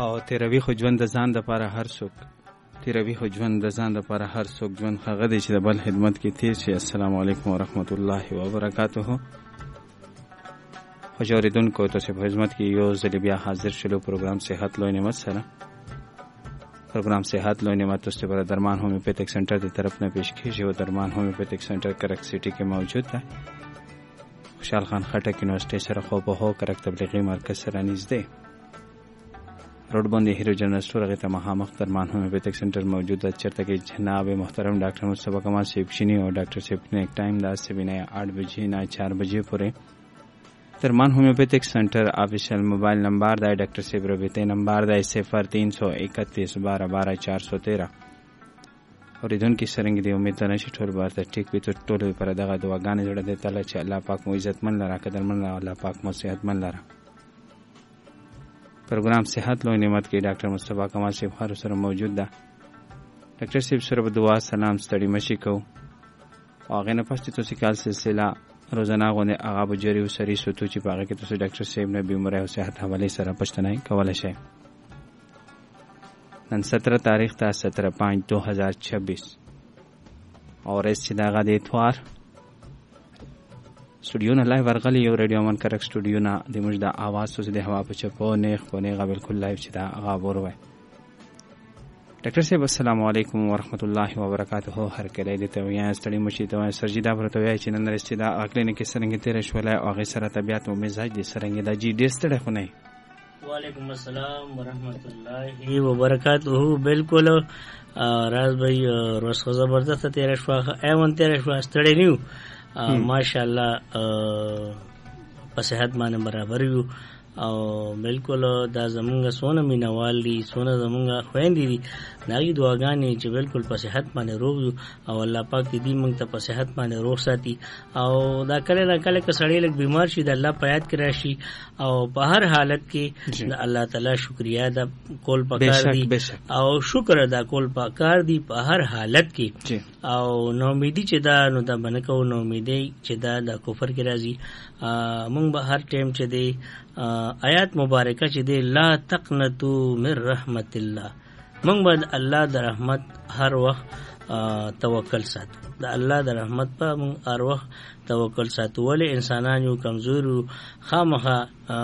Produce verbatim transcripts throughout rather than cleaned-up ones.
او تیروي خو ژوند د ځان د پاره هر څوک تیروي خو ژوند د ځان د پاره هر څوک ژوند هغه دی چې د بل خدمت کې تیر شي. السلام علیکم ورحمت الله وبرکاته. خوشاریدونکو تاسو په خدمت کې یو ځل بیا حاضر شلو پروګرام صحت لوی نعمت سره. پروګرام صحت لوی نعمت تاسو پر درمان هومیوپیتھک سنټر دی طرف نه پیش کیږي او درمان هومیوپیتھک سنټر کرک سٹی کې موجود ده. خوشحال خان خټک یونیورسيټي سره خو په هو کرک تبلیغي مرکز سره نږدې روډ باندې هیرو جنرال سٹور هغه ته مخامخ درمان هومیوپیتھک سنټر موجود ده. چرته کې جناب محترم ډاکټر مصطفی کمال صاحب شینی او ډاکټر صاحب نه ټایم دا سوینه आठ بجې نه चार بجې پورې. درمان هومیوپیتھک سنټر آفیشل موبایل نمبر دا ډاکټر صاحب رابطه نمبر دا صفر तीन सौ इकतीस बारह बारह चार सौ तेरह. اور دن کی سرنګ دی امید نه شي ټول بار ته ټیک وي ته ټول پر دغه دعاګانې جوړه دي تعالی چې الله پاک مو عزت من لرا قدر من لرا الله پاک مو صحت من لرا. پروګرام صحت لوی نعمت کې ډاکټر مصطفی کمال صاحب هر سره موجود ده. ډاکټر صاحب سره دعا سلام ستړي مشي کو او هغه نه پښتو تاسو کال سلسله روزانه غونډه هغه بجری او سری سوتو چې باغه کې تاسو ډاکټر صاحب نه بیماری او صحت حواله سره پښتنه کولای شئ. نن सत्रह तारीख تا सत्रह पाँच दो हज़ार छब्बीस और इस चिदागा दे اتوار स्टूडियो نه لایو ورغلی یو رادیو من کرک स्टूडियो نه د مجدا आवाज سوز د هوا په چپو نه خو نه بالکل لایو چې دا هغه وروي. ډاکټر صاحب السلام علیکم ورحمت الله وبرکاته. هر کله دې ته ویا ستړي مشي ته سرجیدا برته ویا چې نن رسېدا اکلې نه کې سرنګ تیر شولای او هغه سره طبيعت او مزاج دې سرنګ د جی ډېر ستړي خو نه. وعلیکم السلام ورحمت الله وبرکاته. بالکل راز بھائی روز خو زبردست تیر شو ایون تیر شو ستړي نیو ماشاءالله په صحت باندې برابر یو او بالکل دا زمونږ سونه مینوال دي سونه زمونږ خويندې دي داغي دعاګانې چې بالکل په صحت باندې روغ یو او الله پاک دې موږ ته په صحت باندې روغ ساتي او دا کله نه کله که سړی لږ بیمار شي د الله په یاد کې راشي او په هر حالت کې د الله تعالی شکریا ادا کول پکار دي او شکر ادا کول پکار دي په هر حالت کې او نو امیدي چې دا نو دا بنکو نو امیدي چې دا د کفر کې راځي. موږ به هر ټیم چې دی آیات مبارکه چې دی لا تقنطوا من رحمت الله موږ به الله د رحمت هر وخت توکل ساتو د الله د رحمت په موږ هر وخت توکل ساتو. ولې انسانان یو کمزور یو خامخا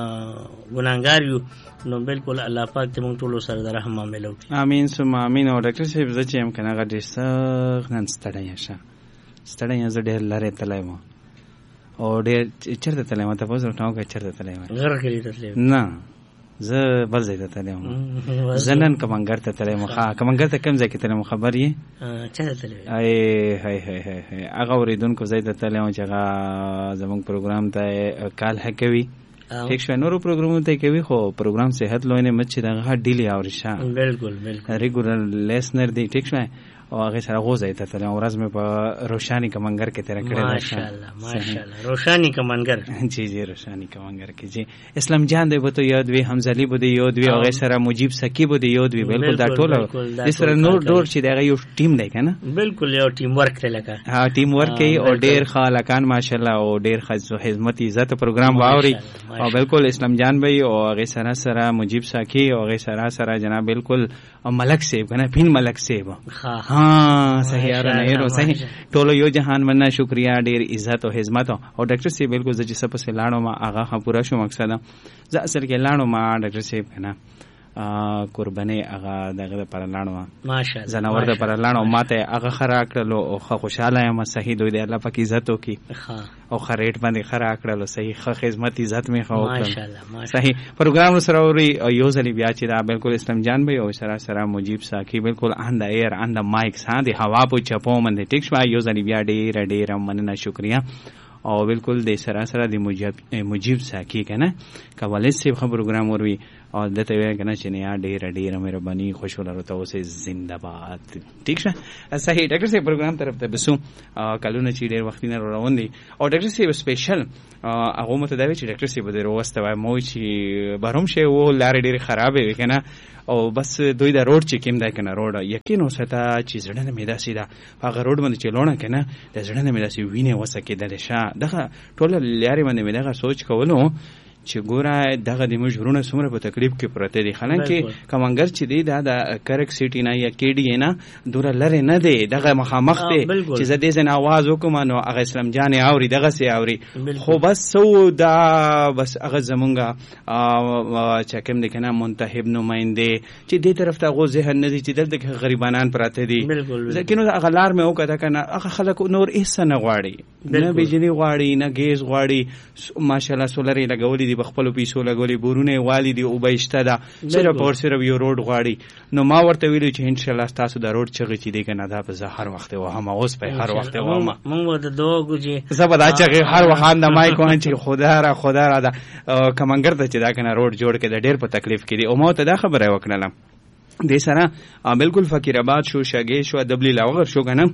ګناګار یو نو بالکل الله پاک ته موږ ټول سره د رحم ملو. امين ثم امين. او ډاکټر صاحب زه چې هم کنه غډې سخت نن ستړی شه ستړی زه ډېر لاره تلای مو او ډېر چیرته تلای مو تاسو ورته کې چیرته تلای مو غر کې تلای نه زه بل ځای ته تلای مو زنن کمنګر ته تلای مو ښا کمنګر ته کوم ځای کې تلای مو خبر یې چیرته تلای ای هاي هاي هاي هغه ورېدونکو ځای ته تلای مو چې هغه زموږ پروګرام ته کال هکوي ٹھیک شو نورو پروګرامونو ته کوي خو پروګرام صحت لوی نعمت چې دغه ډیلی اورشا بالکل بالکل ریګولر لیسنر دی ټیک شو او هغه سره غوځي ته تل ورځ مې په روشانی کمنګر کې تیر کړی ماشاءالله ماشاءالله روشانی کمنګر جی جی روشانی کمنګر کې جی اسلام جان دی بته یاد وی حمزلی بده یاد وی هغه سره مجيب سکی بده یاد وی بالکل دا ټول د سره نور ډور چې دغه یو ټیم دی کنه بالکل یو ټیم ورک ته لګا ها ټیم ورک کوي او ډیر خالقان ماشاءالله او ډیر خدمت عزت پروګرام واوري او بالکل اسلام جان بھائی او هغه سره سره مجيب سکی او هغه سره سره جناب بالکل ملک سیب کنه پین ملک سیب ها ها صحیح اره نه ورو صحیح ټولو یو جهان مننه شکریا ډیر عزت او خدمت او ډاکټر سی بالکل چې سب سے لاړو ما هغه هم پورا شو مقصد ز اصل کې لاړو ما ډاکټر سی کنه قرباني هغه دغه پر لاړو ماشاءالله زناور د پر لاړو ماته هغه خرا کړلو او خوشاله یم صحیح دوی د الله پاک عزت وکي او خریټ باندې خرا کړلو صحیح خدمت عزت می خو ماشاءالله صحیح پروګرام سره اوري یو ځلی بیا چې دا بالکل اسلام جان به او سره سره مجيب ساکي بالکل ان د ایر ان د مایک سان دی هوا په چپو باندې ټیک شو یو ځلی بیا ډیر ډیر مننه شکریا او بالکل د سره سره د مجيب مجيب ساکي کنه کولې سی پروګرام وروي او دته وی کنه چې نه ډیر ډیر مهرباني خوشاله راته اوسه زنده باد ٹھیک شه صحیح ډاکټر صاحب پروګرام طرف ته بسو کلونه چې ډیر وخت نه روان دي او ډاکټر صاحب سپیشل هغه مته دا وی چې ډاکټر صاحب د روسته وای مو چې بهروم شه و لار ډیر خراب وي کنه او بس دوی دا روډ چې کیم دا کنه روډ یقین وسته چې زړه نه میدا سیدا هغه روډ باندې چلونه کنه د زړه نه میدا سی وینه وسکه د شه دغه ټول لاري باندې میدا سوچ کولو چې ګوره دغه د مجبورونه څومره په تکلیف کې پراته دي حالانکه کمانګر چې دی دا د کرک سیټي نه یا کېډي نه دوره لري نه دی دغه مخامخ دی چې زه دې ځنه आवाज وکم نو هغه اسلام جان اوري دغه سي اوري خو بس سو دا بس هغه زمونږه چې کوم د کنه منتخب نماینده چې دې طرف ته غو ذهن نه دي چې دلته غریبانان پراته دي ځکه نو هغه لار مې وکړه کنه هغه خلک نور هیڅ نه غواړي نه بجلی غواړي نه ګیس غواړي ماشاءالله سولري لګولې دي بخپل پیسو لګولې بورونه والي دي او بهشته ده صرف اور صرف یو روډ غواړي نو ما ورته ویلو چې ان شاء الله تاسو دا روډ چغې چې دی کنه دا په هر وخت و هم اوس په هر وخت و ما مونږ د دوه ګوجي زبدا چې هر وخت د مای کوه چې خدا را خدا را دا کمنګر ته چې دا کنه روډ جوړ کې د ډېر په تکلیف کې دي او ما ته دا خبره وکړم د سره بالکل فقیر آباد شو شګې شو دبلی لاوغر شو کنه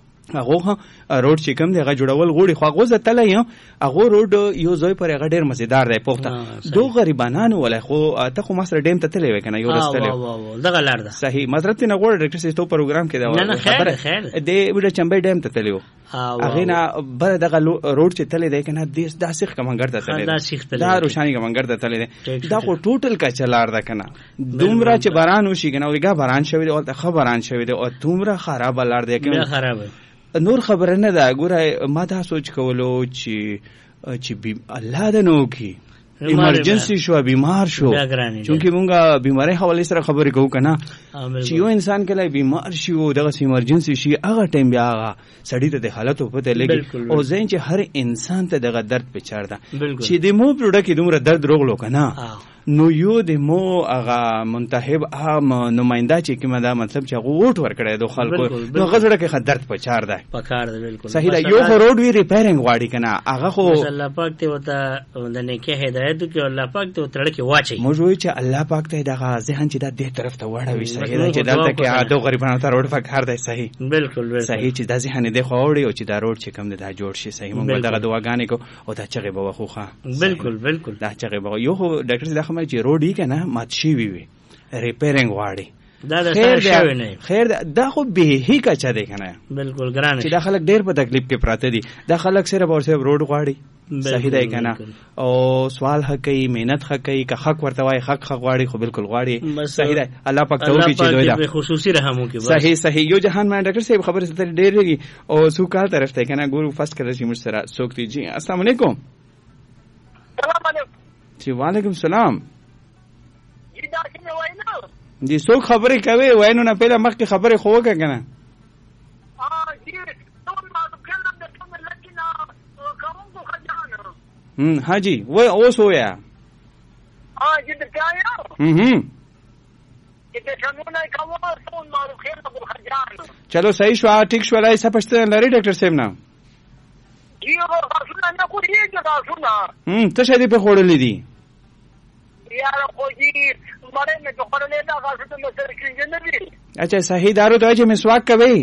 هغه روډ چې کوم دی هغه جوړول غوړي خو هغه زتل یو هغه روډ یو ځای پر هغه ډیر مزیدار دی پوښتنه دو غریبانانو ولای خو ته خو مصر ډیم ته تلې وکنه یو رستلې دغه لار ده صحیح مزرت نه غوړ ډاکټر سیستو پروګرام کې دا خبره خیر دی وډ چمبې ډیم ته تلې هغه نه بر دغه روډ چې تلې دی کنه دیس داسې کمنګر ته تلې دا روشاني کمنګر ته تلې دا خو ټوټل کا چلار ده کنه دومره چې باران وشي کنه ویګه باران شوی دی او خبران شوی دی او دومره خراب لار دی کنه خراب نور خبره نه ده ګوره ما دا سوچ کولو چې چې الله د نو کی ایمرجنسی شو بیمار شو چونکی مونږه بیماری حواله سره خبرې کوو کنه چې یو انسان کله بیمار شي او دغه ایمرجنسی شي هغه ټیم بیا هغه سړی ته د حالت په پته لګي او زین چې هر انسان ته دغه درد پچار ده چې د مو پروډکټ کې دومره درد روغلو کنه نو یو د مو هغه منتخب عام نماینده چې کومه دا مطلب چې هغه ووټ ورکړي د خلکو نو غزړه کې درد پچار ده پکار ده بالکل صحیح ده یو روډ وی ریپیرینګ واړی کنه هغه خو الله پاک ته وته د نیکه هدایت کې الله پاک ته تړ کې واچي موږ وی چې الله پاک ته دغه ذهن چې د دې طرف ته وړوي صحیح ده چې دلته کې عادو غریبانو ته روډ پکار ده صحیح بالکل بالکل صحیح چې د ذهن دې خو وړي او چې دا روډ چې کم ده دا جوړ شي صحیح موږ دغه دواګانې کو او دا چغه به خوخه بالکل بالکل دا چغه به یو ډاکټر دا خمه چې روډ یې کنه مات شي وي ریپیرینګ واړي دا د سره شوی نه خیر دا خو به هی کا چا دی کنه بالکل ګران چې دا خلک ډیر په تکلیف کې پراته دي دا خلک صرف اور صرف روډ غواړي صحیح دی کنه او سوال حق کوي مهنت حق کوي که حق ورته وای حق حق غواړي خو بالکل غواړي صحیح دی الله پاک ته وکړي چې دوی دا خصوصي رحمو کې صحیح صحیح یو جهان ما ډاکټر صاحب خبره ستړي ډیر لري او سو کال طرف ته کنه ګورو فرست کړی چې مش سره سوکتی جی السلام علیکم السلام علیکم جی وعلیکم السلام جی څوک خبرې کوي وینو نه پهله مخکې خبرې خو وکړه کنه هم حاجی و اوس ویا ها جی د کایا هم هم چې څنګه نه کوم څون مارو خیر ابو خجان چلو صحیح شو ټیک شو لای سپشته لري ډاکټر صاحب نه جی او تاسو نه کوی چې تاسو نه هم ته شې په خوړلې دي یار خو جی مړې مې په خوړلې دا تاسو ته مې سره کېږي نه دي اچھا صحیح دارو ته چې مسواک کوي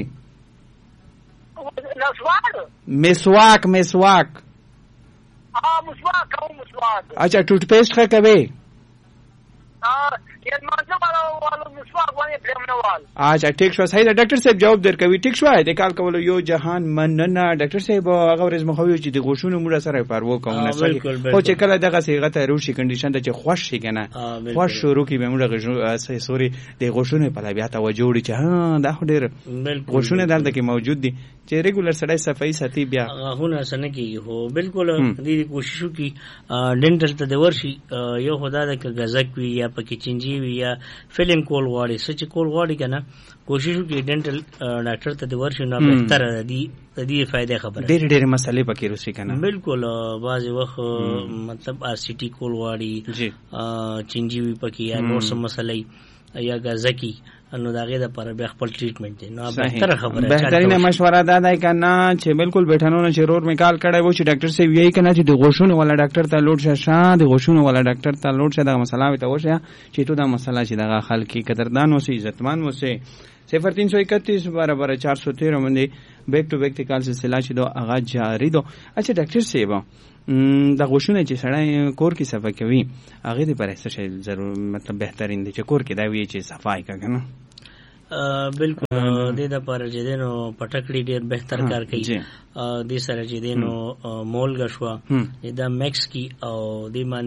مسواک مسواک مسواک हाँ मुस्वाक खाऊं मुस्वाक अच्छा टूथपेस्ट का कभी हाँ ये मानने वाला वाला मुस्वाक वाले प्रेमने वाल अच्छा ठीक शो सही डॉक्टर साहब जवाब दर कभी ठीक शो है देखाल का बोलो यो जहान मनना डॉक्टर साहब अगर इस मखोई चीज़ गोशुन मुड़ा सर पर वो कहूँ ना सही हो चेकला दगा से गता रूशी कंडीशन तो चे ख्वाश ही क्या ना ख्वाश शुरू की बेमुड़ा सही सॉरी दे गोशुन पला भी आता वो जोड़ी चे हाँ दाह डेर गोशुन दाल तक मौजूद दी चे रेगुलर सड़ाई सफाई सती बिया होना सने की हो बिल्कुल दीदी कोशिश की डेंटल त देवर्षी यो खुदा द गजक भी या पकी चिंजी भी या फिलिंग कोल वाड़ी सच कोल वाड़ी kana कोशिश की डेंटल डॉक्टर त देवर्षी ना बेहतर दी दी फायदे खबर ډېر ډېر مسلې پکې روسي کنه बिल्कुल बाज वक्त मतलब आरसीटी कोल वाड़ी जी चिंजी भी पकी या नور سم مسلې یا گزکی انو داغه د پر به خپل ټریټمنټ دی نو بهتر خبره بهترینه مشوره دا دی کنه چې بالکل بیٹھانو نه شرور میکال کړي وو چې ډاکټر سی وی کنه چې د غوښونو ولا ډاکټر ته لوټ شه شاد غوښونو ولا ډاکټر ته لوټ شه دا مسله وي ته وشه چې تو دا مسله چې دغه خلک قدردان اوسې عزتمن اوسې صفر तीन सौ इकतीस बराबर चार सौ तेरह मंदी बैक टू बैक काल सिलसिला چې دو اغا جاری دو اچھا ډاکټر صاحب د غوښونه چې سړی کور کې صفا کوي هغه د پرسته شي ضرور مطلب بهترین دی چې کور کې دا وی چې صفای کا کنه بالکل د دې لپاره چې دینو پټکړی ډیر بهتر کار کوي د سره چې دینو مول غشوا دا میکس کی او د معنی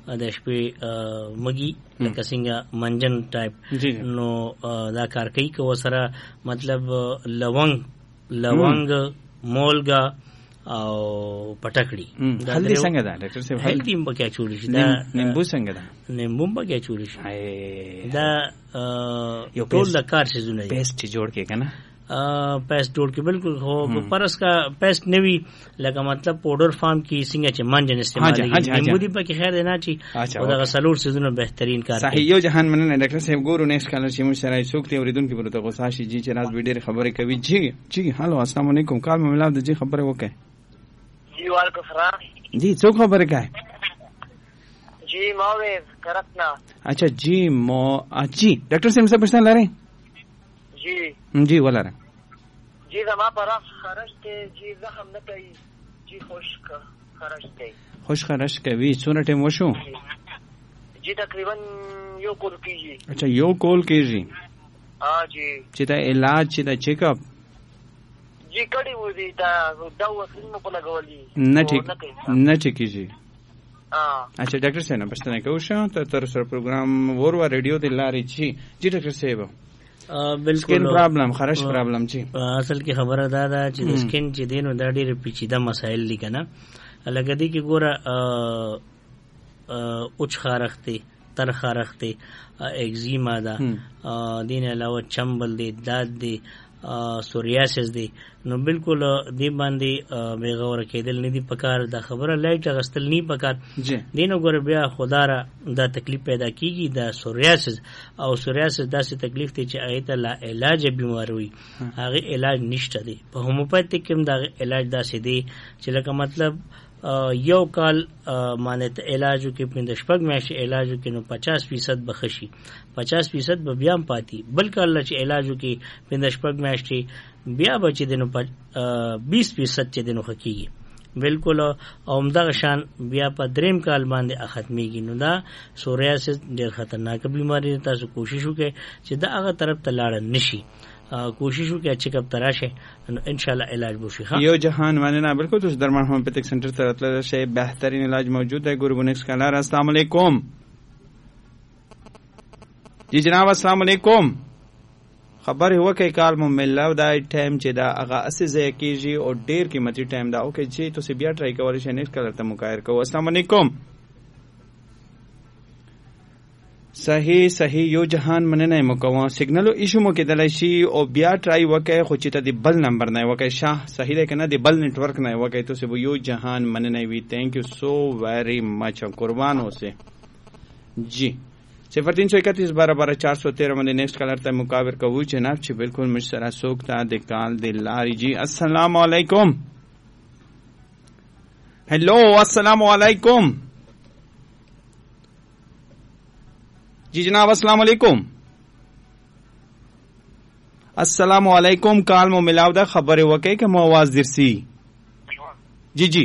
د شپې مګي لکه څنګه منجن ټایپ نو دا کار کوي که سره مطلب لونګ لونګ مولګه او پټکړی هلدی څنګه ده ډاکټر صاحب؟ هلدی هم پکې اچول شي. دا نیمبو څنګه ده؟ نیمبو هم پکې اچول شي. دا یو ټول د کار سيزونه دي. پیسټ جوړ کې کنه پیسټ جوړ کې بالکل هو پرس کا پیسټ نوی لکه مطلب پاوډر فارم کې څنګه چې منجن استعمال کوي نیمبو دی پکې خیر نه چی او دا سلور سيزونه بهترین کار کوي. صحیح. یو جهان مننه ډاکټر صاحب. ګورو نیکس کالر چې موږ سره څوک دی اوریدونکو پرته غوسه شي جی چې راز ویډیو خبرې کوي. جی جی هالو السلام علیکم. کال مې ملاو د جی خبره وکړه. جی وعلیکم السلام. جی څوک خبره کوي؟ جی مویز کرتنا. اچھا جی مو اچھی ڈاکٹر سے مجھ سے پوچھنا لا رہے ہیں؟ جی جی ولا رہے جی زما پر خرج ته جی زخم نه کوي جی خشک خرج ته خوش خرج کوي. څونه ټیم وشو؟ جی تقریبا یو کول کیږي. اچھا یو کول کیږي. ها جی. چې دا علاج چې دا چیک اپ جی کړي و دي دا دا وسینه په لګولي نه ټیک نه ټیکيږي. ها اچھا ډاکټر صاحب پښتنه کوښه ته تر سره پروګرام وروا ریډیو د لارې چی جی ډاکټر صاحب بالکل سکین پرابلم خرش پرابلم چی اصل کې خبره دا ده چې د سکین چې دینو دا ډېر پیچیده مسایل دي کنه لکه دې کې ګوره اوچ خارخته تر خارخته اگزیما ده دین علاوه چمبل دی داد دی سوریاسس دی نو بالکل دی باندې بیغور کېدل نه دی پکار دا خبره لایټ غستل نه پکار دینو ګور بیا خدا را دا تکلیف پیدا کیږي دا سوریاسس او سوریاسس داسې تکلیف ته چې آیت لا علاج بیماری وي هغه علاج نشته دی په هوموپاتیک کې دا علاج داسې دی چې لکه مطلب یو کال مانت علاجو کې پنځه شپږ میاشتې علاجو کې نو پچاس فیصد بخشي پچاس فیصد به بیا پاتې بلکې الله چې علاجو کې پنځه شپږ میاشتې بیا بچي دنو بیس فیصد چې دنو حقيقي بالکل اومدغه شان بیا په دریم کال باندې ختميږي نو دا سوریاسس ډېر خطرناک بیماری تاسو کوشش وکړئ چې دا هغه طرف ته لاړ نشي کوشش وکړئ چې کب تراشه ان شاء الله علاج وشي. یو جهان ماننا بالکل تو درمان ہومیوپیتھک سینٹر ته راتله شی بهترین علاج موجود ہے. ګورو نیکس کالر السلام علیکم. جی جناب السلام علیکم. خبر هو کې کال مو ملاو دا ټایم چې دا هغه اساسه کیږي او ډیر قیمتي ټایم دا او کې چې تاسو بیا ټرای کوئ شئ نیکس کالر ته مقایر کوو. السلام علیکم. صحیح صحیح یو جهان مننه مکو سیګنل ایشو مو کې دلای شي او بیا ټرای وکای خو چې ته دی بل نمبر نه وکای شاه صحیح ده کنه دی بل نیټورک نه وکای ته سه یو جهان مننه وی تھینک یو سو ویری مچ قربان ہو سے جی صفر تین سو اکتیس بارہ بارہ چار سو تیرہ میں نیکسٹ کالر ته مقابر کوو جناب چې بالکل مش سره سوکتا د کال د لاری. جی السلام علیکم. هلو السلام علیکم. جی جناب السلام علیکم. السلام علیکم. کال مو ملاو دا خبره وکي که مو आवाज درسي. جی جی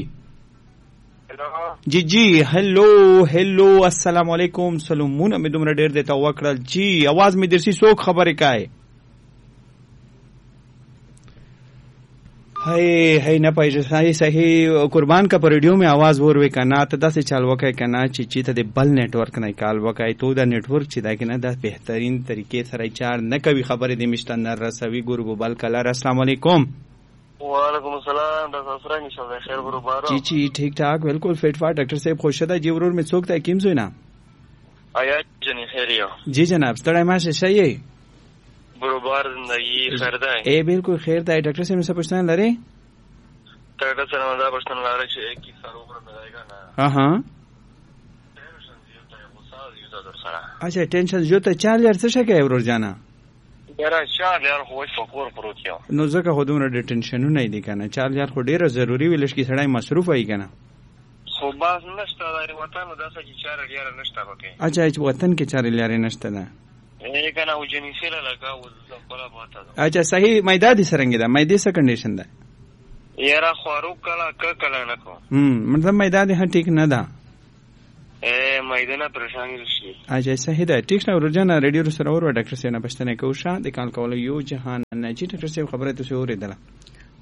جی جی هلو هلو السلام علیکم. سلامونه مې دومره ډېر دی تا وکړل. جی आवाज مې درسي څوک خبره کوي؟ هی هی نه پایږي صحیح صحیح قربان کا پر ریډیو میں आवाज ور وې کنه ته داسې چال وکای کنه چې چې ته د بل نیټ ورک نه کال وکای تو دا نیټ ورک چې دا کنه د بهترین طریقې سره چار نه کوي خبره د مشتن نه رسوي. ګورو بل کلر السلام علیکم. وعلیکم السلام ډاکټر سره ان شاء الله خیر ورو جی جی ٹھیک ٹھاک بالکل فٹ فاٹ ډاکټر صاحب خوشاله جی ورور می څوک ته کیم زوینا آیا جنې خیریو. جی جناب ستړی ماشه شي بروبار زندگی خیر ده. اے بالکل خیر ده. ډاکټر صاحب څه پوښتنه لري؟ ډاکټر صاحب دا پوښتنه لري چې کی سره وګورم راځي نه. ها ها اچھا ټینشن جو ته چال یار څه شګه ورور جانا یاره چال یار خو فکر پروت یو نو ځکه خودونه د ټینشنونه نه دي کنه چال یار خو ډیره ضروری ویل شي سړی مصروف وای کنه خو باز نشته د وطن داسه چې چار یار نشته پکې. اچھا چې وطن کې چار یار نشته ده نه کنه او جنسیره لگا او خپل باته. اچھا صحیح مېدا دي سرنګ ده مېدې څه کنډیشن ده یاره خورو کلا ک کلا نه کو هم مطلب مېدا دي هټ ټیک نه ده اے مېدنه پریشان شي. اچھا صحیح ده ټیک نه ورجنه ریډیو سره اور ډاکټر سینا پښتنه کوشا د کال کول یو جهان نه چې ډاکټر صاحب خبره تاسو اوریدله.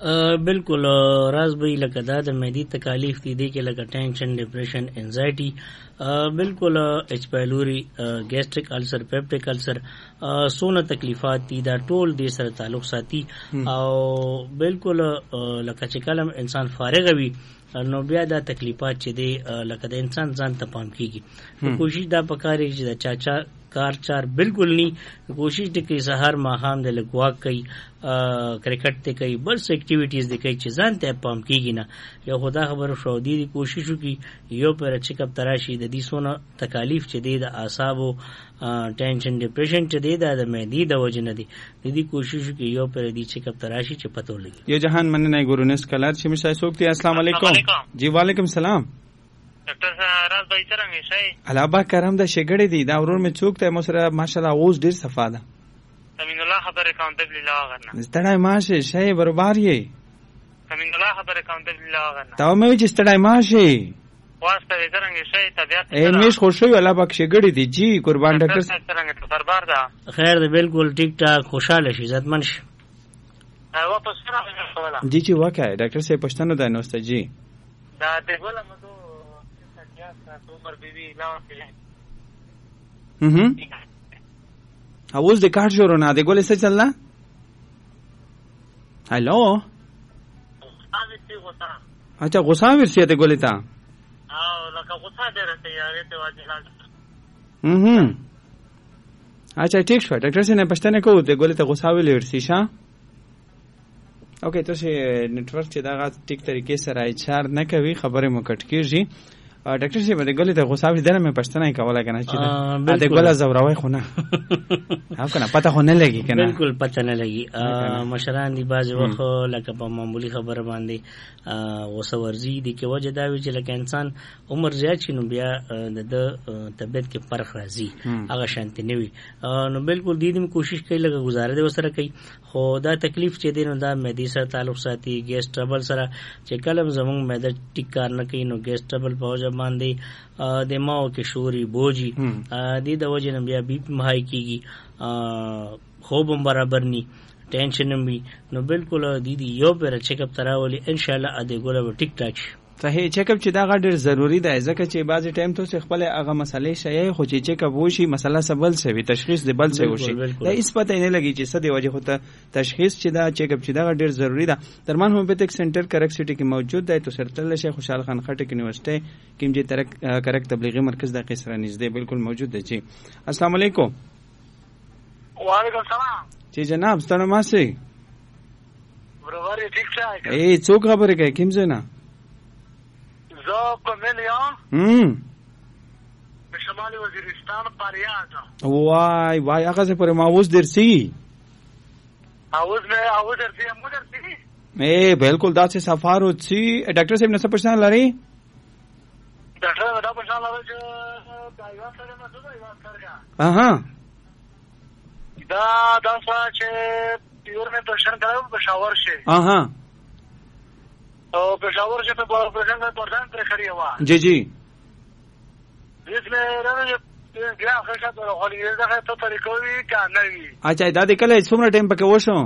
بالکل راز بھائی لکه دا د معدې تکالیف دي دي کې لکه ټینشن ډیپریشن انزایټي بالکل ایچ پایلوري ګیسټریک السر پیپټیک السر سونه تکلیفات دي دا ټول دې سره تعلق ساتي او بالکل لکه چې کلم انسان فارغ وي نو بیا دا تکلیفات چې دی لکه د انسان ځان ته پام کیږي کوشش دا پکاري چې دا چاچا کار چار بالکل نہیں کوشش دی کوي سحر ماخام د لګواک کوي کرکټ ته کوي بل اکټیویټیز دی کوي چې ځان ته پام کیږي نه یو خدا خبر شو دی کوشش وکي یو پر چیک اپ تراشي د دې سونه تکالیف چې دی د اعصابو ټینشن ډیپریشن چې دی د مېدی د وجه نه دی د دې کوشش وکي یو پر دې چیک اپ تراشي چې پته ولګي یو جهان مننه ګورونس کلر چې مشای سوکتی السلام علیکم جی وعلیکم السلام ډاکټر راز بھائی څنګه شئ الابا کرم د شګړې دي دا ورور مې څوک ته مسره ماشاءالله اوس ډیر صفا ده امین الله خبر اکاونټ بالله غرنا ستړای ماشه شي برابر یې امین الله خبر اکاونټ بالله غرنا تا مې چې ستړای ماشه واسطه څنګه شئ طبيعت اے مش خوشوي الله پاک شګړې دي جی قربان ډاکټر څنګه دربار ده خیر ده بالکل ټیک ټاک خوشاله شي عزتمن شي واپس راغله جی جی واکه ډاکټر صاحب پښتنو ده نوسته جی دا ته ولا مدو عمر بیبي لاو کې هم اوس د کار شروع نه دی ګولې څه چللا هالو اچھا غصه ورسې ته ګولې تا او لکه غصه درته یاره ته واجب هم اچھا ٹھیک شو ډاکټر سره پښتنه کوو ته ګولې ته غصه ویل ورسې ښا اوکې تاسو نتورک چې دا غا ټیک طریقې سره اچار نه کوي خبره مو کټ کیږي ډاکټر صاحب د ګولې د غصاوي دنه مې پښتنه کوله کنه چې د ګوله زوراوي خو نه او کنه پته خو نه لګي کنه بالکل پته نه لګي مشران دی باز وخت لکه په معمولی خبره باندې غوسه ورزي دي کې وجه دا وی چې لکه انسان عمر زیات شي نو بیا د طبيعت کې فرق راځي هغه شانتي نه وي نو بالکل دې دې کوشش کوي لکه گزاره دې وسره کوي خو دا تکلیف چې دی نو دا مېدی سره تعلق ساتي ګیس ټربل سره چې کلم زمونږ مېده ټیک کار نه کوي نو ګیس ټربل په وجه باندې دماغ کې شوري بوجي دې د وجه نه بیا بي پي مهاي کیږي خوب هم برابر ني ټینشن هم وي نو بالکل دې دې یو پر چیک اپ تراولي ان شاء الله ا دې ګوره ټیک ټاک صحیح چیک اپ چې دا غډر ضروری دی ځکه چې بعضی ټایم ته خپل هغه مسلې شي خو چې چیک اپ وشي مسله سبل سوي تشخیص دی بل څه وشي دا هیڅ پته نه لګي چې څه دی وجه خو ته تشخیص چې دا چیک اپ چې دا غډر ضروری ده درمان هومیوپیتھک سنټر کرک سټی کې موجود دی تو سرتل شیخ خوشحال خان خټک یونیورسيټي کې چې ترک کرک تبلیغي مرکز د قصر نږدې بالکل موجود دی جی السلام علیکم وعلیکم السلام جی جناب ستنه ماسي برابر ٹھیک ٹھاک اے څوک خبره کوي کوم ځای نه زه په مليان هم په شمالي وزیرستان پاریاټ وای وای هغه څه پر ما اوس درسي اوس مې اوس درسي مو درسي اے بالکل دا څه سفر وڅي ډاکټر صاحب نه څه پښتنه لري ډاکټر دا پښتنه لري چې دا یو سره نه دوه یو سره اها دا دا چې یو نه پښتنه کړو په شاور شي اها او پېښور چې په پرځنګ پردان پر خړی و جی جی دې له راځي بیا خښه پر خولي دغه ته طریقو وی کنه وی اچھا دا د کله څومره ټیم پکې وشو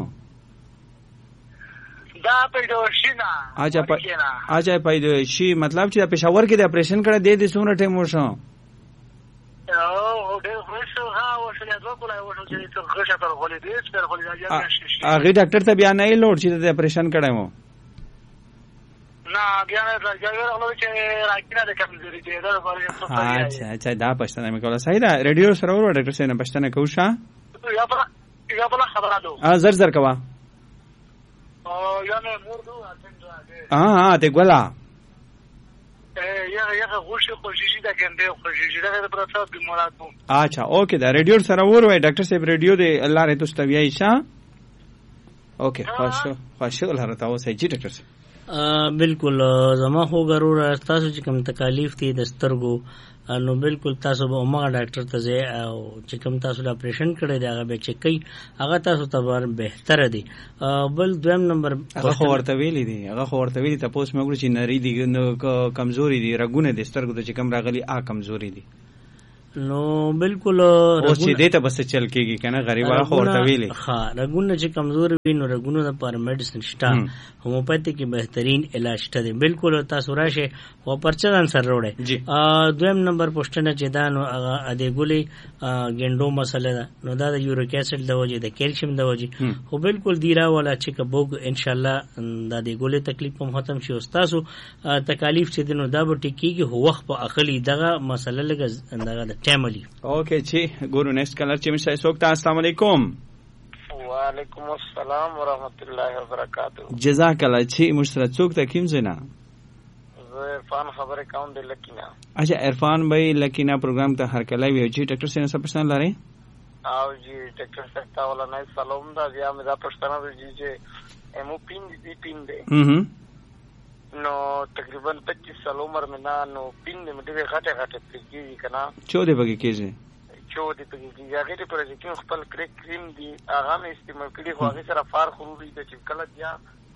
دا پیدا شینا اچھا اچھا پیدا شي مطلب چې پېښور کې د اپریشن کړه د دې څومره ټیم وشو او دې خوشو ها وشو له دوه کولای وشو چې خښه پر خولي دې پر خولي راځي هغه ډاکټر ته بیا نه لوړ چې د اپریشن کړه مو نه بیا نه راځي هغه چې راکینه د کمزوري دی دا اچھا اچھا دا پښتنه مې کوله صحیح ده ریډیو سره ور ډاکټر سره پښتنه کوشا یا په یا په خبره دو ا زر زر کوا او یا نه مور دو ها ها ته ګولا یا یا خوشي خوشي دا کنده خوشي دا پر تاسو د مرادو اچھا اوکے دا ریډیو سره ور وای ډاکټر صاحب ریډیو دی الله رې تاسو ته ویای ښا اوکے خوشو خوشو الله راتاو سې جی ډاکټر صاحب بالکل زما خو ضرور تاسو چې کوم تکالیف دي د سترګو نو بالکل تاسو به عمر ډاکټر ته ځئ او چې کوم تاسو د اپریشن کړی دی هغه به چک کوي هغه تاسو ته بهتره دی بل دویم نمبر هغه خو ورته ویلي دي هغه خو ورته ویلي تاسو مې وګورئ چې نری دي کمزوري دي رګونه دي سترګو ته چې کوم راغلي آ کمزوري دي نو بالکل او چې دې ته بس چل کېږي کنه غریبه خو ورته ویلې ها رګونه چې کمزور وي نو رګونه د پر میډیسن شته هومیوپیتھی کې بهترین علاج شته بالکل تاسو راشه او پرچا انسر وروړي دویم نمبر پوښتنه چې دا نو هغه د ګولې ګنډو مسله ده نو دا د یوریک اسید د وجې د کیلشیم د وجې خو بالکل دیرا ولا چې کبوګ ان شاء الله دا د ګولې تکلیف هم ختم شي او تاسو تکالیف چې دنو دا به ټیکيږي هو وخت په اخلي دغه مسله لګ دغه تعملي اوکې چې ګورو نیکست کلر چې مشه سوکتا السلام علیکم وعلیکم السلام ورحمت الله وبرکاتہ جزاک الله چې مشترا سوکتا کیم زنا زه عرفان خبره کوم د لکینا اچھا عرفان بھائی لکینا پروگرام ته هر کله وی چې ډاکټر سینه څه پښتنه لري او جی ډاکټر صاحب تا ولا نه سلام دا بیا مې دا پښتنه دی چې امو پین دی پین دی هم نو تقریبا پچیس سال عمر میں نا نو پین میں ډېر غټه غټه پیږي کنه چودې بګی کېږي چودې پیږي هغه ته پر چې خپل کریک کریم دی هغه مې استعمال کړی خو هغه سره فار خوري د چې کله بیا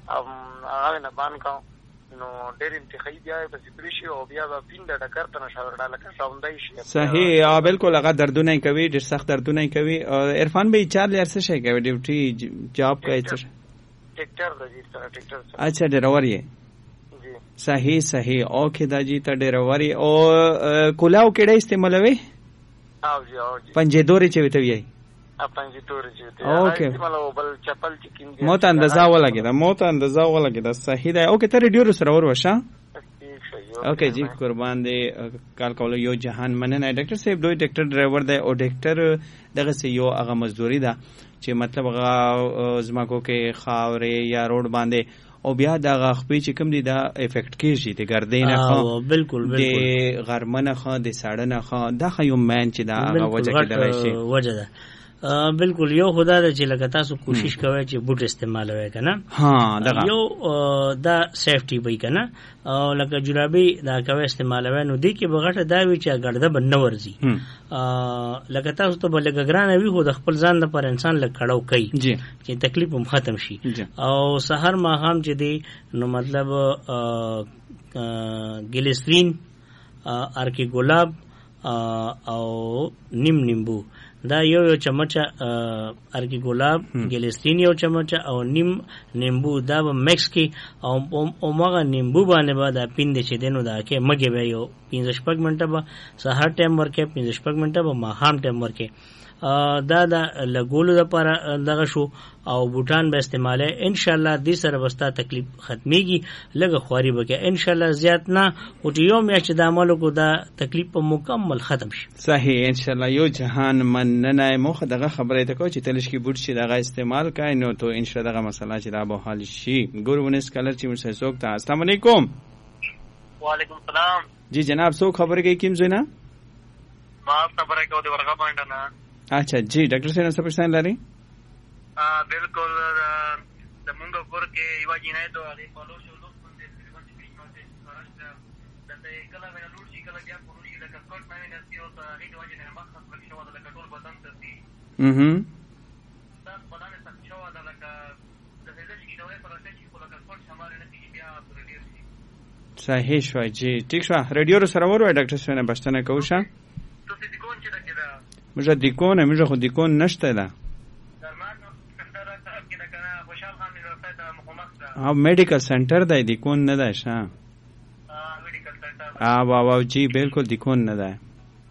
هغه نه بان کا نو ډېر انتخابي بیا په سپریشي او بیا د پین د ډاکټر ته نشاور ډاله شاوندای شي صحیح بالکل هغه دردونه کوي ډېر سخت دردونه کوي عرفان بھائی چار لیر څه شي کوي ډیوټي جاب کوي څه ډاکټر دی سره ډاکټر اچھا ډرور یې صحیح صحیح اوکې دا جی ته ډیرواري او کولاو کېړه استعمالوي او جی او جی پنځه دوري چې وته وي ا پنځه دوري چې وته استعمالو بل چپل چې کیندي مو ته اندازا ولګي دا مو ته اندازا ولګي دا صحیح ده اوکې ته ریډیو سره ور وشه اوکې جی قربان دی کال کول یو جهان مننه ډاکټر صاحب دوی ډاکټر ډرایور دی او ډاکټر دغه سه یو هغه مزدوري ده چې مطلب هغه زماکو کې خاورې یا روډ باندې او بیا دا غخپې چې کوم دي دا افیکټ کیږي د ګردې نه خو بالکل بالکل د غرمنه خو د ساړه نه خو دا خو یو مین چې دا هغه وجه کې درشي وجه ده بالکل یو خدا د چې لکه تاسو کوشش کوئ چې بوټ استعمالوي کنه ها دغه یو دا سیفټي وي کنه او لکه جرابي دا کوي استعمالوي نو دی کې بغټه دا وی چې ګرده بنه ورزي لکه تاسو ته بلګ ګران وي خو د خپل ځان لپاره انسان لکه کړهو کوي جی چې تکلیف هم ختم شي او سحر ما هم چې دی نو مطلب ګلیسرین ارکی ګلاب او نیم نیمبو دا یو یو چمچه ارکی ګلاب ګلیسرین یو چمچه او نیم نیمبو دا به مکس کی او او مغه نیمبو باندې به دا پیند چې دینو دا کې مګي به یو پنځه شپږ منټه به سحر ټایم ورکه پنځه شپږ منټه به ماښام ټایم ورکه دا دا لګولو لپاره دغه شو او بوټان به استعماله ان شاء الله دې سره وستا تکلیف ختميږي لګه خواري وکړه ان شاء الله زیات نه او یو میاشت د عملو کو دا تکلیف په مکمل ختم شي صحیح ان شاء الله یو جهان مننه مخ دغه خبره ته کو چې تلش کی بوټ شي دغه استعمال کای نو تو ان شاء الله دغه مسله چې دا به حل شي ګورونس کلر چې مرسه سوک ته السلام علیکم وعلیکم السلام جی جناب سو خبر کې کیم زینا ما خبره کوم د ورغه پوینټ نه اچھا جی ډاکټر سره څه پرسان لري ا بالکل د مونږ کور کې یو جنای ته علي فالو شو لوک باندې تقریبا چې نو ته فرشته د کله ویل لور شي کله بیا پرو شي لکه کوټ باندې نسي او ته هغه د وجه نه مخ خپل شو د لکه ټول بدن ته سي اها دا بدن ته شو د لکه د دې شي نوې فرشته چې په لکه کوټ شمار نه کیږي بیا ریډیو شي صحیح شو جی ټیک شو ریډیو سره ورو ډاکټر سره بشتنه کوشه ته دې کوم چې دا کېدا مجه دیکونه مجه خو دیکون نشته ده ها میډیکل سنټر دی دیکون نه ده شه میډیکل سنټر ها واو جی بالکل دیکون نه ده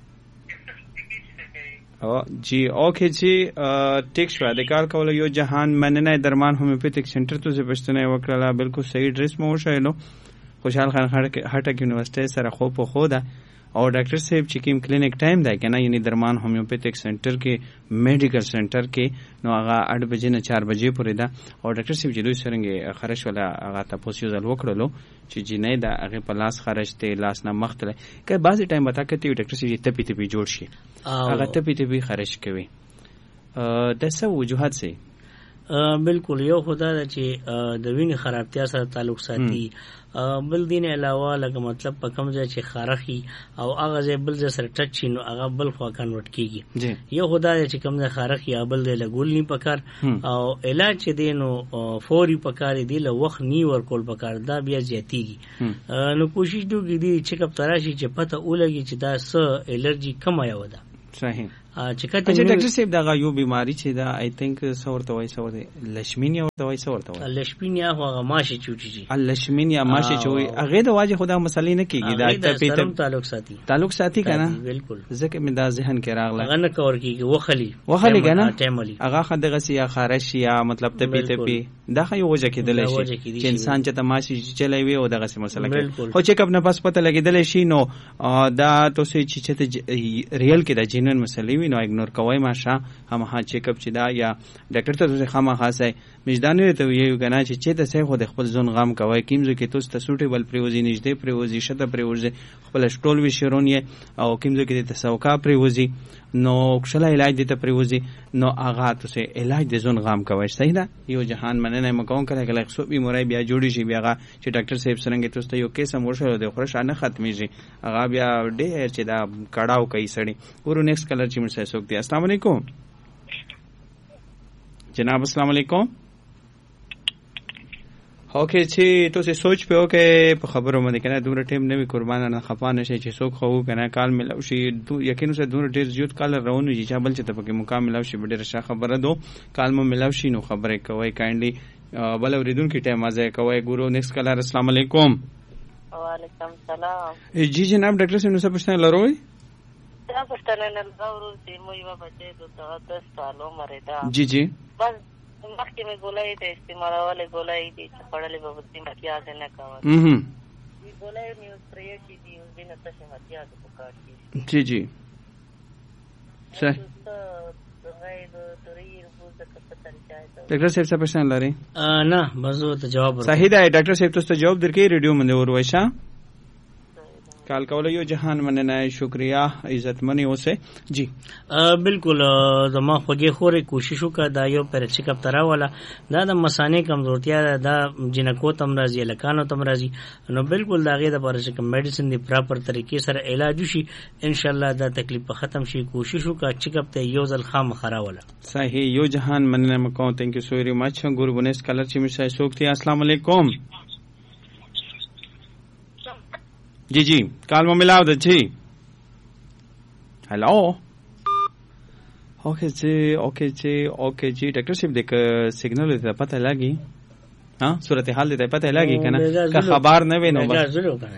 او جی اوکې جی ټیک شو د کار کول یو جهان مننه درمان هومیوپیتھک سنټر ته څه پښتنه وکړه بالکل صحیح ډریس مو شایلو خوشحال خان هټک یونیورسيټي سره خو په خو ده او ډاکټر صاحب چې کوم کلینیک ټایم دی کنه یعنی درمان هومیوپیتھک سنټر کې میډیکل سنټر کې نو هغه اټ بجې نه چار بجې پورې ده او ډاکټر صاحب چې دوی سرنګ خرج ولا هغه تاسو یو ځل وکړلو چې جنې دا هغه په لاس خرج ته لاس نه مختله کله بعضی ټایم وتا کته ډاکټر صاحب ته پیته پی جوړ شي هغه ته پیته پی خرج کوي د څه وجوهات سي بالکل یو خدا ده چې د وینې خرابتیا سره تعلق ساتي، بل دین علاوه لکه مطلب په کوم ځای چې خارخي او هغه ځای بل ځای سره ټچ شي نو هغه بل خوا کنورټ کیږي. یو خدا ده چې کوم ځای خارخي یا بل ځای لګول نه پکار او علاج چې دی نو فوري پکار دی، له وخت نی ورکول پکار، دا بیا زیاتیږي. نو کوشش دوی دی چې کپ تراشي چې پته ولګي چې دا س الرجی کم یا ودا. صحیح. چې کته چې ډاکټر صاحب دا یو بیماری چې دا آی تھنک سورته وای سورته لشمینیا ورته وای سورته وای لشمینیا هغه ماشه چوټی ال لشمینیا ماشه چوي هغه د واجه خدا مسلې نه کیږي، دا ته پیته تعلق ساتي تعلق ساتي کنه. بالکل ځکه مې دا ذهن کې راغله هغه نه کور کیږي وخلی وخلی کنه هغه خدغه سیا خارش یا مطلب ته پیته پی دا خو وجه کېدل شي چې انسان چې تماشي چلای وي او دغه سم مسله کې خو چې کب نه پس پته لګیدل شي نو دا تاسو چې چې ریل کې دا جنن مسلې وي نو اګنور کوي ماشه هم ها چیک اپ چې دا یا ډاکټر ته خامہ خاصه مجدانه ته یو کنه چې چې ته خو د خپل ځون غم کوي کیمزو کې تاسو ته سوټیبل پریوزي نږدې پریوزي شته پریوزي خپل شټول وی شرونی او کیمزو کې ته سوکا پریوزي نو کښلا علاج دي ته پریوزي نو اغا تاسو علاج د ځون غم کوي. صحیح ده. یو جهان مننه مکون کړه کله خو به مورای بیا جوړی شي بیا چې ډاکټر صاحب څنګه تاسو ته یو کیسه مرشه د خورش نه ختميږي اغا بیا ډېر چې دا کړهو کوي سړی. ورو نیکست کلر چې موږ سره سوک دي. السلام علیکم جناب. السلام علیکم. اوکے چې تاسو سوچ په اوکې په خبرو باندې کنه دومره ټیم نه وي قربان نه خفا نشي چې څوک خو کنه کال ملو شي یقینا سره دومره ډیر زیات کال راونو چې بل چې ته په مکمل شي ډیر ښه خبره دو کال مو ملو شي نو خبره کوي کایندلی بل اوریدون کی ټیم ازه کوي ګورو نیکست کلر. السلام علیکم. وعلیکم السلام. جی جناب ډاکټر صاحب نو څه پوښتنه لروي؟ دا پوښتنه نه لرو چې مو یو بچی د دس سال عمر ده. جی جی بس مخکې مې ګولۍ ته استعمالولې ګولۍ دي چې پړلې به وځي متیاز نه کاوه. هم دې ګولۍ مې پرې چې دی اوس دې نه څه متیاز وکړ. جی جی صحیح. ډاکټر صاحب څه پوښتنه لري؟ نه بس ته جواب ورکړه. صحیح ده ډاکټر صاحب تاسو جواب درکې ریډیو باندې وروښه کال کوله. یو جهان مننه شکریہ عزت منی اوسه. جی بالکل زما خوږه خوري کوشش وکړه دا یو پر چیک اپ ترا والا دا د مسانې کمزورتیا دا جنکو تم راځي لکانو تم راځي نو بالکل دا غي د پر چې میډیسن دی پراپر طریقې سره علاج شي ان شاء الله دا تکلیف ختم شي. کوشش وکړه چیک اپ ته یو ځل خام خرا والا. صحیح. یو جهان مننه مکو تھینک یو سو ویری مچ ګوربنس کلر چې مشه سوکتی. السلام علیکم. جی جی کال میں ملاو د جی ہیلو. اوکے جی اوکے جی اوکے جی ڈاکٹر صاحب دیکھ سگنل دیتا پتہ لگی ہاں صورتحال دیتا پتہ لگی کنا کا خبر نه وینو بس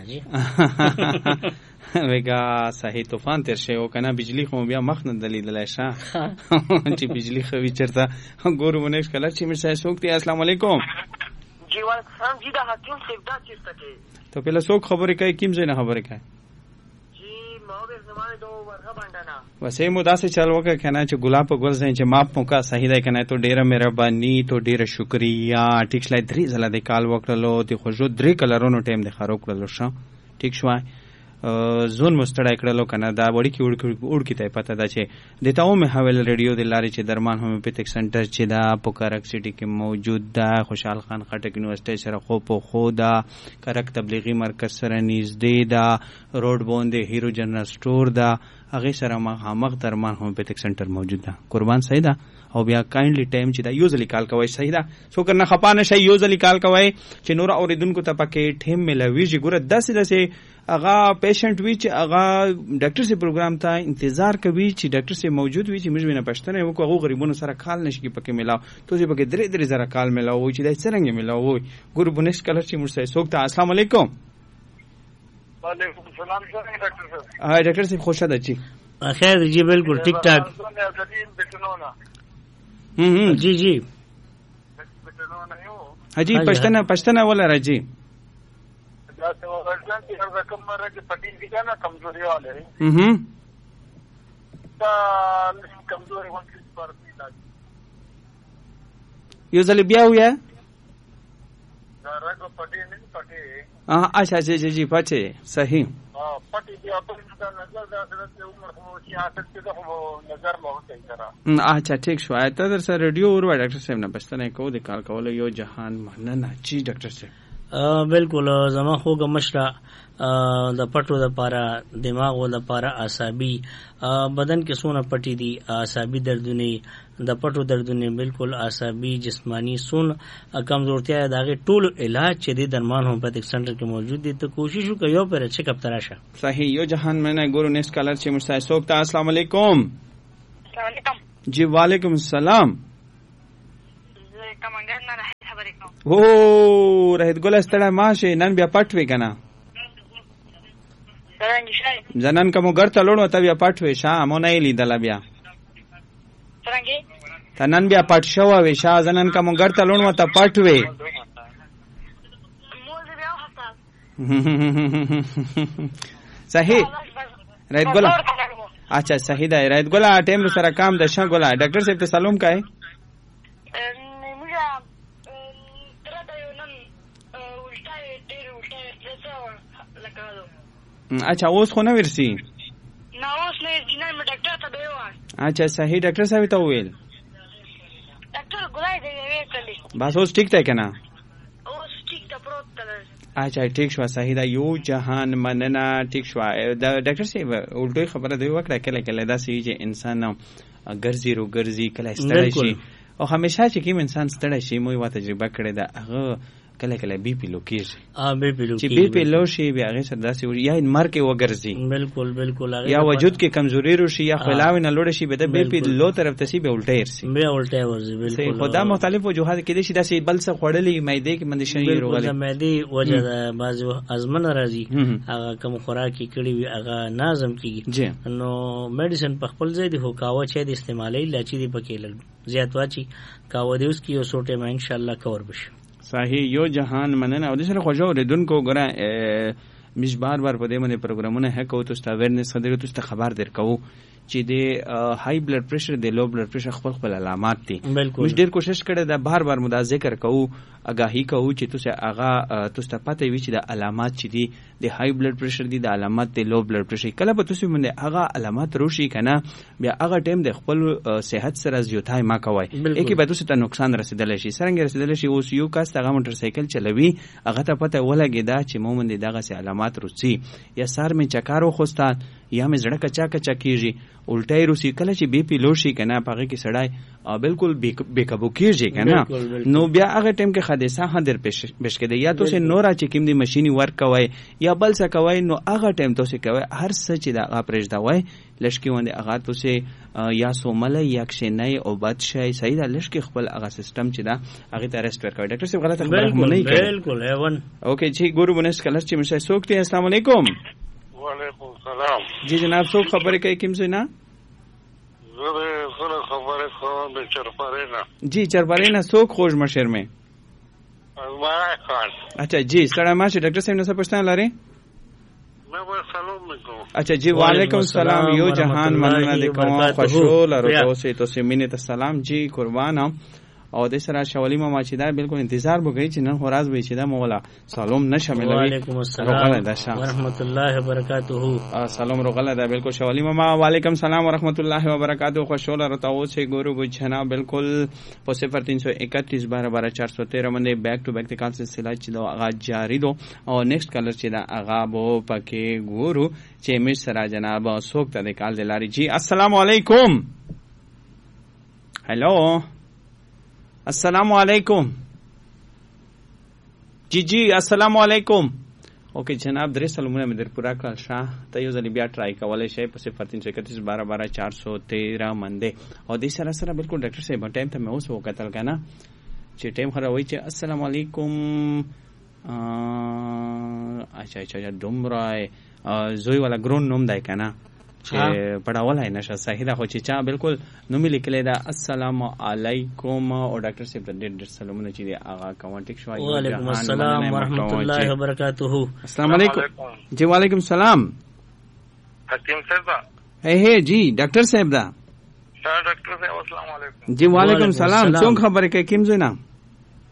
ویگا صحیح طوفان تیر شي او کنا بجلی خو بیا مخ نه دلیدل شه چې بجلی خو چرته ګورو مونږ کله چې مرسه سوکتی. السلام علیکم. جی وعلیکم السلام. جی دا حکیم صاحب دا چیز تکي تو پہلے سوک خبرې کوي کیم زینه خبرې کوي جی موږ زمانه دو ورغه باندې وسه مودا سے چل وکه کنه چې ګلاب په ګل زین چې ماپ موکا صحیح ده کنه تو ډیره مهرباني تو ډیره شکریا. ټیک شلای درې زله د کال وکړلو ته خو جو درې کلرونو ټیم د خارو کړلو شه ټیک شوای زون مستړی کړلو کنه دا وړي کی وړ کی ته پته ده چې دتاو مه حویل ریډیو د لارې چې درمان هومیوپیتک سنټر چې دا پوکارک سټی کې موجود ده خوشحال خان خټک یونیورسيټي سره خو په خو دا کرک تبلیغي مرکز سره نږدې دا روډ باندې هیرو جنرال سٹور دا هغه سره مخامخ درمان هومیوپیتک سنټر موجود ده. قربان صحیح ده. او بیا کایندلی ټایم چې دا یوزلی کال کوي. صحیح ده. سو کنه خپانه شي یوزلی کال کوي چې نور اوریدونکو ته پکې ټیم ملويږي. ګوره داسې داسې اغا پیشنٹ وی چې اغا ډاکټر سي پروګرام ته انتظار کوي چې ډاکټر سي موجود وي چې موږ نه پښتنه وکړو هغه غریبونو سره کال نشي پکې ملاو ته چې پکې درې درې زره کال ملاو چې دای څنګه ملاو ګورو بنس کلر چې موږ سره سوکته. السلام علیکم. وعلیکم السلام ډاکټر صاحب. هاي ډاکټر صاحب خوشا ده جی خیر جی بالکل ٹھیک ٹھاک. ہم جی جی حجی پښتنه پښتنه ولا راځي جاته ورځلان چې هر رقم مره کې پټی دي کنه کمزوري والے هم تا کمزوري ونکي پر دي یو ځل بیا ویا دا راګو پټی نه پټی اه اچھا جی جی پټی صحیح پټي دی په نظر دا سره عمر خو سیاست کې د نظر مو کوي سره. اچھا ٹھیک شو. ته در سره ریډیو اور وای ډاکټر صاحب نه پښتنه کو د کال کول یو جهان مننه چی ډاکټر صاحب. بالکل زما خو گمشرا د پټو د پاره دماغ او د پاره اعصابي بدن کې سونه پټي دي اعصابي دردونه د پټو دردونه بالکل اعصابي جسمانی سون کمزورتیا دغه ټول علاج چې د درمان هومیوپیتھک سنټر کې موجود دي ته کوشش وکړو پر چیک اپ تراشه. صحیح. یو جهان مننه ګورو نیس کالر چې مرسای سوک ته السلام علیکم. السلام علیکم. جی وعلیکم السلام. کمانګر نه خبرې کوم. او رهید ګل استړه ماشه نن بیا پټ وی کنه. زنان کوم ګرته لونو ته بیا پټ وی شاه مو نه لیدل بیا. څنګه؟ تنن بیا پټ شو وی شاه زنان کوم ګرته لونو ته پټ وی. صحیح. رهید ګل. اچھا صحیح ده. رهید ګل ټیم سره کام د شاه ګل ډاکټر صاحب ته سلام کای. اچھا اوس خو نه ورسی. نه اوس نه ځینې مې ډاکټر ته دی وای. اچھا صحیح. ډاکټر صاحب ته ویل. ډاکټر ګولای دی وی کړی. بس اوس ټیک ته کنه. اوس ټیک ته پروت تل. اچھا ټیک شو. صحیح ده. یو جهان مننه ټیک شو. د ډاکټر صاحب الټوي خبره دی وکړه کله کله دا سې چې انسان ګرځي رو ګرځي کله ستړی شي او همیشه چې کوم انسان ستړی شي مو یو تجربه کړې ده هغه کله کله بی پی لو کیږي. ا بی پی لو چې بی پی لو شي بیا هغه سره داسې یا مر کې وګرځي. بالکل بالکل. یا وجود کې کمزوري روشي یا خلاوي نه لوړ شي به د بی پی لو طرف ته سي به الټه ورسي. بیا الټه ورسي. بالکل. خدا مختلف وجوهات کې دي چې داسې بل څه خړلې مېده کې مندي شي روغلې. بالکل. مېده وجه د بعضو ازمنه راځي هغه کوم خوراکي کړي وي هغه نازم کیږي. نو میډیسن په خپل ځای دی هو کاوه چې د استعمالي لاچي دی پکې لګ زیات واچي کاوه دی اوس کې یو سوټه ما ان شاء الله کور بشي. صحیح. یو جهان مننه او د سره خوشو ردونکو ګره مش بار بار په دې باندې پروګرامونه هکو تاسو ته اویرنس خبرې تاسو ته خبر درکو چې د های بلډ پریشر د لو بلډ پریشر خپل خپل علامات دي. موږ ډیر کوشش کړی دا بار بار مدا ذکر کوو اگاهی کوو چې تاسو هغه تاسو ته پته وي چې د علامات چې دي د های بلډ پریشر دي د علامات د لو بلډ پریشر کله به تاسو باندې هغه علامات روشي کنه بیا هغه ټیم د خپل صحت سره زیاتای ما کوي اکی به تاسو ته نقصان رسیدل شي. څنګه رسیدل شي اوس یو کس هغه موټر سایکل چلوي هغه ته پته ولګي دا چې مومن دغه سي علامات روسي یا سر می چکارو خوستا یا مې زړه کچا کچا کیږي الټای روسي کله چې بی پی لو شي کنه پاګه کې سړای بالکل بے قابو کیږي کنه نو بیا هغه ټیم کې حادثه هندر پیش پیش کړي یا تو سه نورا چې کوم دی ماشيني ورک کوي یا بل څه کوي نو هغه ټیم تو سه کوي هر څه چې دا اپریج دا وای لشکې باندې هغه تو سه یا سومله یا کښنه او بد شي صحیح دا لشکې خپل هغه سیستم چې دا هغه ته ریسټور کوي. ډاکټر صاحب غلط خبره هم نه کوي. بالکل ایون. اوکې جی ګورو بنس کلر چې مشه سوکته. السلام علیکم. وعلیکم السلام. جی جناب څوک خبرې کوي کوم څه نه؟ زه سره خبرې کوم د چرپارینا. جی چرپارینا څوک خوش مشر میں؟ الماء خان. اچھا جی سلام ماشه ډاکټر صاحب نه څه پوښتنه لري؟ میں وہ سلام علیکم. اچھا جی وعلیکم السلام. یو جهان مننه د کوم خوشول او تاسو ته سیمینه ته سلام جی قربان او د سره شوالی ما چې دا بالکل انتظار وکړي چې نن خوراز وي چې دا مولا سلام نشملوي. وعلیکم السلام ورحمت الله وبرکاته. سلام روغله دا بالکل شوالی ما وعلیکم السلام ورحمت الله وبرکاته. خوشول رتاو سے ګورو بو جنا بالکل په صفر تین سو اکتیس بارہ بارہ چار سو تیرہ باندې بیک ټو بیک د کال سلسله چې دا اغاز جاری دو او نیکسٹ کلر چې دا اغا بو پکې ګورو چې مش سره جناب سوکته د کال دلاري. جی السلام علیکم. هلو السلام علیکم. جی جی السلام علیکم. اوکے جناب درې سلامونه مې در پورا کړل. شاه ته یو ځل بیا ټرای کولای شئ په صفر تین سو اکتیس بارہ بارہ چار سو تیرہ باندې او د سره سره بالکل ډاکټر صاحب ټایم ته مې اوس وکتل کنه چې ټایم خره وای چې السلام علیکم. اچھا اچھا دومره زوی والا ګرون نوم دی کنه چې پڑھاولای نشه صحیح ده خو چې چا بالکل نو مې لیکلی دا السلام علیکم او ډاکټر صاحب ډېر ډېر سلامونه چې دی هغه کوانټیک شو. وعلیکم السلام ورحمت الله وبرکاته. السلام علیکم. جی وعلیکم السلام. حکیم صاحب دا اے ہے جی ډاکټر صاحب دا ډاکټر صاحب السلام علیکم. جی وعلیکم السلام. څنګه خبرې کوي کیم زینا؟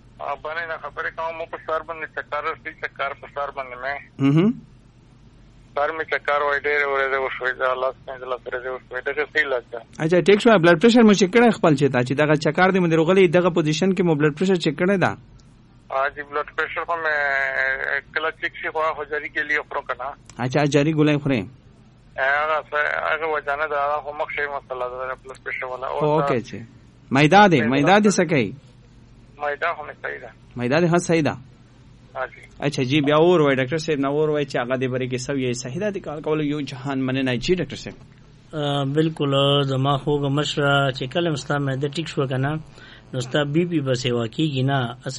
باندې خبرې کوم مو په سر باندې چکر سي چکر په سر باندې مې هم سر می چکر وای ډېر ورځې وشوې دا لاس پنځلس ورځې وشوې دغه څه علاج ده؟ اچھا ټیک شو. بلډ پریشر مو چیک کړی خپل چې تا چې دغه چکر دی مې روغلی دغه پوزیشن کې مو بلډ پریشر چیک کړی دا؟ जी ब्लड प्रेशर को मैं कल चेक से हुआ हो जारी के लिए प्रो करना. अच्छा जारी गुलाई खुरे अगर अगर वो जाने दा हो मक्षे मसला दा ब्लड प्रेशर वाला ओके छे मैदा दे मैदा दे सके मैदा होने चाहिए मैदा दे हां सही दा. हां जी अच्छा जी बया और वही डॉक्टर साहब ना और वही चागा दे बरे के सब ये सही दा निकाल कॉल यो जहान मने ना जी डॉक्टर साहब बिल्कुल दमा होगा मशरा چې کله مستا مې د ټیک شو کنه نو ستا بي پي بسې واکیږي نه